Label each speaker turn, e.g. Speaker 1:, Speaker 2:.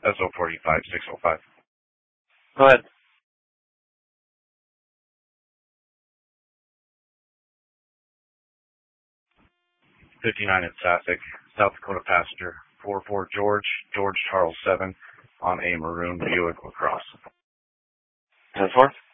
Speaker 1: SO45 605.
Speaker 2: Go ahead.
Speaker 1: 59 in Sassick, South Dakota passenger, 44 George Charles 7, on a maroon Buick LaCrosse.
Speaker 2: 10-4.